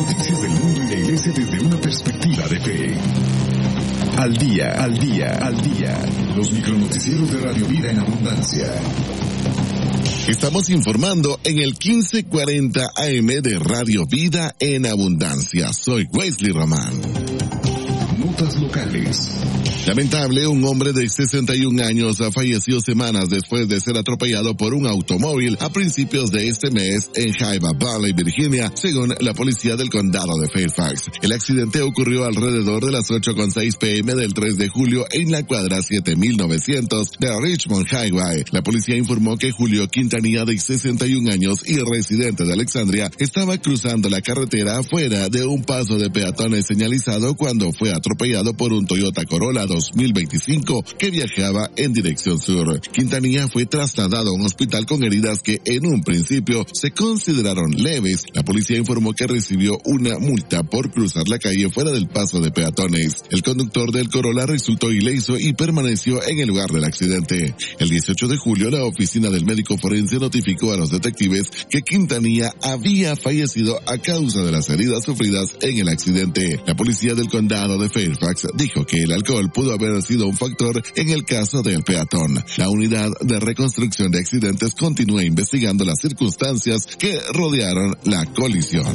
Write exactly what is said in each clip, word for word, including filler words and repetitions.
noticias del mundo y la iglesia desde una perspectiva de fe. Al día, al día, al día. Los micronoticieros de Radio Vida en Abundancia. Estamos informando en el quince cuarenta A M de Radio Vida en Abundancia. Soy Wesley Román. Notas locales. Lamentable, un hombre de sesenta y un años falleció semanas después de ser atropellado por un automóvil a principios de este mes en Hyba Valley, Virginia, según la policía del condado de Fairfax. El accidente ocurrió alrededor de las ocho con seis p m del tres de julio en la cuadra siete mil novecientos de Richmond Highway. La policía informó que Julio Quintanilla, de sesenta y un años y residente de Alexandria, estaba cruzando la carretera fuera de un paso de peatones señalizado cuando fue atropellado por un Toyota Corolla dos mil veinticinco que viajaba en dirección sur. Quintanilla fue trasladado a un hospital con heridas que en un principio se consideraron leves. La policía informó que recibió una multa por cruzar la calle fuera del paso de peatones. El conductor del Corolla resultó ileso y permaneció en el lugar del accidente. El dieciocho de julio, la oficina del médico forense notificó a los detectives que Quintanilla había fallecido a causa de las heridas sufridas en el accidente. La policía del condado de Fairfax dijo que el alcohol pudo haber sido un factor en el caso del peatón. La unidad de reconstrucción de accidentes continúa investigando las circunstancias que rodearon la colisión.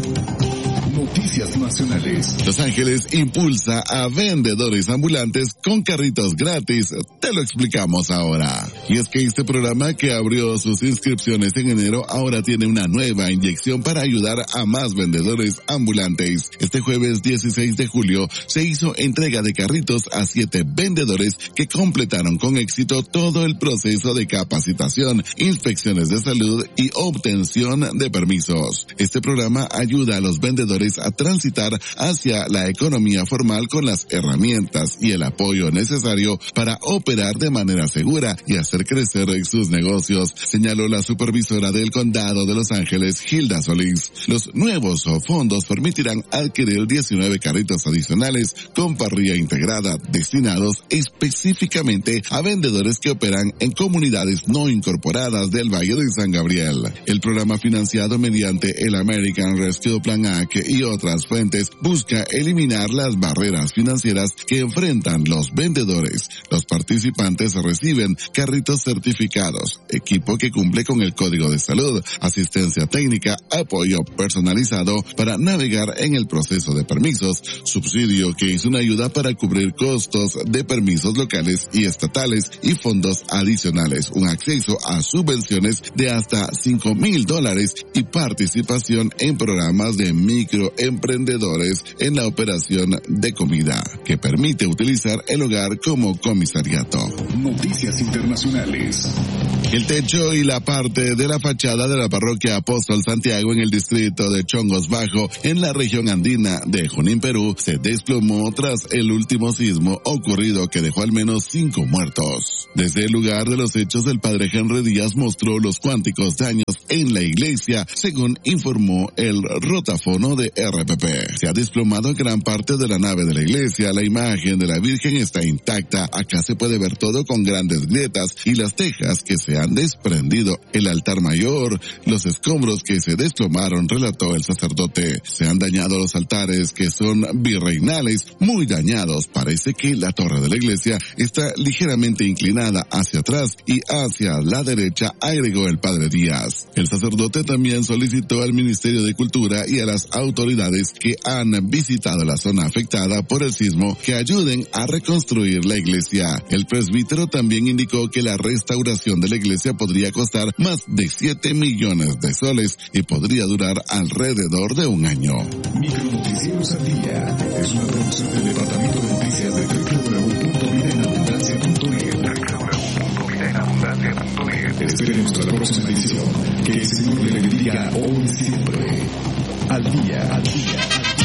Noticias nacionales. Los Ángeles impulsa a vendedores ambulantes con carritos gratis. Te lo explicamos ahora. Y es que este programa, que abrió sus inscripciones en enero, ahora tiene una nueva inyección para ayudar a más vendedores ambulantes. Este jueves dieciséis de julio se hizo entrega de carritos a siete vendedores que completaron con éxito todo el proceso de capacitación, inspecciones de salud y obtención de permisos. Este programa ayuda a los vendedores a transitar hacia la economía formal con las herramientas y el apoyo necesario para operar de manera segura y hacer crecer sus negocios, señaló la supervisora del condado de Los Ángeles, Hilda Solís. Los nuevos fondos permitirán adquirir diecinueve carritos adicionales con parrilla integrada, destinados específicamente a vendedores que operan en comunidades no incorporadas del Valle de San Gabriel. El programa, financiado mediante el American Rescue Plan Act y otras fuentes, busca eliminar las barreras financieras que enfrentan los vendedores. Los participantes reciben carritos certificados, equipo que cumple con el Código de Salud, asistencia técnica, apoyo personalizado para navegar en el proceso de permisos, subsidio que es una ayuda para cubrir costos de permisos locales y estatales y fondos adicionales, un acceso a subvenciones de hasta cinco mil dólares y participación en programas de microemprendedores en la operación de comida, que permite utilizar el hogar como comisariato. Noticias internacionales. El techo y la parte de la fachada de la parroquia Apóstol Santiago en el distrito de Chongos Bajo, en la región andina de Junín, Perú, se desplomó tras el último sismo ocurrido que dejó al menos cinco muertos. Desde el lugar de los hechos, el padre Henry Díaz mostró los cuánticos daños en la iglesia, según informó el rotafono de R P P. Se ha desplomado gran parte de la nave de la iglesia, la imagen de la Virgen está intacta, acá se puede ver todo con grandes grietas y las tejas que se han desprendido, el altar mayor, los escombros que se desplomaron, relató el sacerdote. Se han dañado los altares, que son virreinales, muy dañados. Parece que la torre de la iglesia está ligeramente inclinada hacia atrás y hacia la derecha, agregó el padre Díaz. El sacerdote también solicitó al Ministerio de Cultura y a las autoridades que han visitado la zona afectada por el sismo que ayuden a reconstruir la iglesia. El presbítero también indicó que la restauración de la iglesia podría costar más de siete millones de soles y podría durar alrededor de un año. Micronoticieros al día es una producción del Departamento de Noticias de doble u doble u doble u punto vida en abundancia punto net. doble u doble u doble u punto vida en abundancia punto net. Esperemos la próxima edición. Que el Señor le bendiga hoy y siempre. Al día, al día.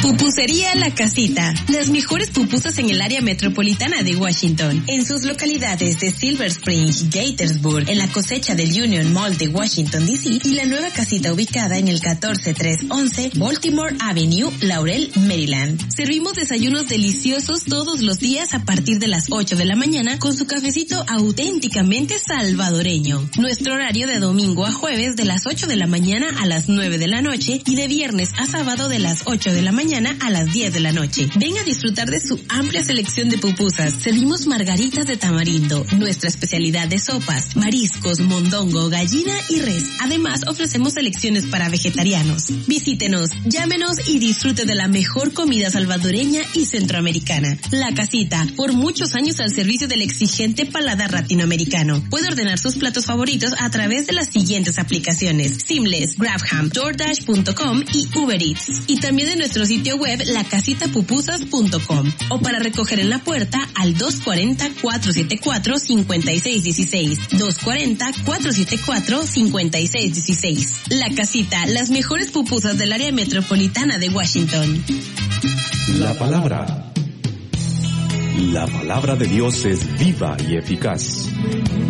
Pupusería La Casita. Las mejores pupusas en el área metropolitana de Washington. En sus localidades de Silver Spring, Gaithersburg, en la cosecha del Union Mall de Washington, D C y la nueva casita ubicada en el catorce tres once Baltimore Avenue, Laurel, Maryland. Servimos desayunos deliciosos todos los días a partir de las ocho de la mañana con su cafecito auténticamente salvadoreño. Nuestro horario de domingo a jueves de las ocho de la mañana a las nueve de la noche y de viernes a sábado de las ocho de la mañana a las diez de la noche. Ven a disfrutar de su amplia selección de pupusas. Servimos margaritas de tamarindo, nuestra especialidad de sopas, mariscos, mondongo, gallina y res. Además, ofrecemos selecciones para vegetarianos. Visítenos, llámenos y disfrute de la mejor comida salvadoreña y centroamericana. La Casita, por muchos años al servicio del exigente paladar latinoamericano. Puede ordenar sus platos favoritos a través de las siguientes aplicaciones: Seamless, GrabHam, DoorDash punto com y Uber Eats. Y también de nuestro sitio web la casita pupusas punto com o para recoger en la puerta al dos cuarenta, cuatrocientos setenta y cuatro, cincuenta y seis dieciséis, dos cuarenta, cuatrocientos setenta y cuatro, cincuenta y seis dieciséis. La Casita, las mejores pupusas del área metropolitana de Washington. La palabra. La palabra de Dios es viva y eficaz.